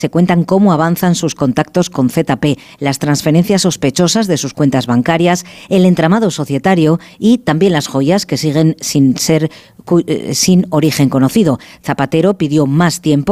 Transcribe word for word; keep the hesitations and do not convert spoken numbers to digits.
Se cuentan cómo avanzan sus contactos con Z P, las transferencias sospechosas de sus cuentas bancarias, el entramado societario y también las joyas que siguen sin ser sin origen conocido. Zapatero pidió más tiempo